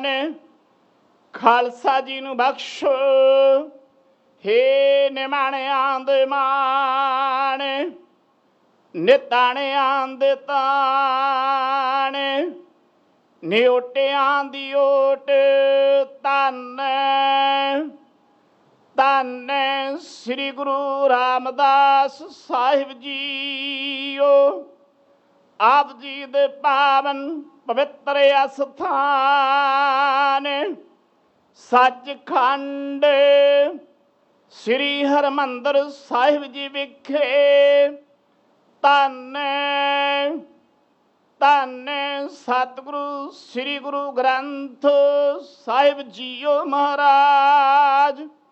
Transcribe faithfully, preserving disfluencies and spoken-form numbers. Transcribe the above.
ਨੇ ਖਾਲਸਾ ਜੀ ਨੂੰ ਬਖਸ਼ੋ। ਹੇ ਨਿਮਾਣਿਆਂ ਦੇ ਮਾਣ, ਨਿਤਾਣਿਆਂ ਦੇ ਤਾਣ, ਨਿਓਟਿਆਂ ਦੀ ਓਟ ਧੰਨ ਧੰਨ ਸ੍ਰੀ ਗੁਰੂ ਰਾਮਦਾਸ ਸਾਹਿਬ ਜੀਓ। ਆਪ ਜੀ ਦੇ ਪਾਵਨ ਪਵਿੱਤਰ ਅਸਥਾਨ ਸੱਚਖੰਡ ਸ੍ਰੀ ਹਰਿਮੰਦਰ ਸਾਹਿਬ ਜੀ ਵਿਖੇ ਧੰਨ ਧੰਨ ਸਤਿਗੁਰੂ ਸ੍ਰੀ ਗੁਰੂ ਗ੍ਰੰਥ ਸਾਹਿਬ ਜੀਓ ਮਹਾਰਾਜ।